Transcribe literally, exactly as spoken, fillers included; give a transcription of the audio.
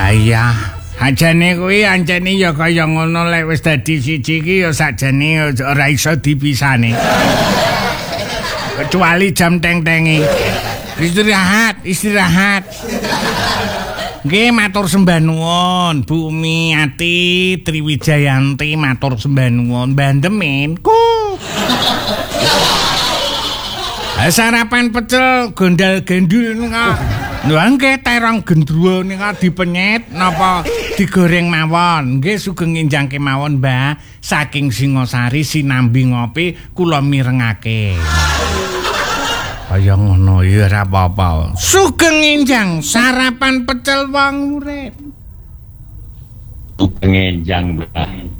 Ayah, ajane kuwi ancene ya kaya ngono lek wis dadi siji iki ya sakjane ora iso dipisani. Kecuali jam teng-tengi. Istirahat, istirahat. Nggih matur sembah nuwun Bumi Ati Triwijayanti matur sembah nuwun bandemin. Ku. Sarapan pecel gondal gendul nika. Lha nggih terong gendruwo nika dipenyet napa digoreng mawon. Nggih sugeng enjang kemawon, Mbah. Saking Singasari sinambi ngopi kula mirengake. Kaya ngono ya ora apa-apa. Sugeng enjang sarapan pecel wong urip. Sugeng enjang, Mbah.